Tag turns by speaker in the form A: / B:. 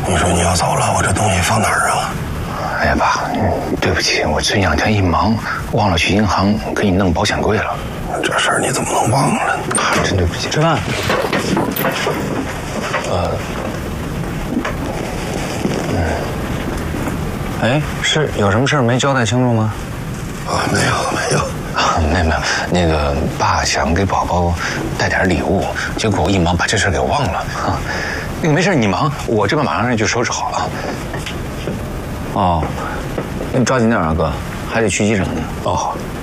A: 你说你要走了，我这东西放哪儿啊？
B: 哎呀，爸，对不起，我这两天一忙，忘了去银行给你弄保险柜了。
A: 这事儿你怎么能忘了？
B: 真对不起。
C: 吃饭。哎，是有什么事儿没交代清楚吗？
A: 啊，没有。
B: 没有，那个爸想给宝宝带点礼物，结果我一忙把这事给忘了。那个没事，你忙，我这边马上就收拾好了。
C: 哦，那你抓紧点啊，哥，还得去机场呢。
B: 哦，好。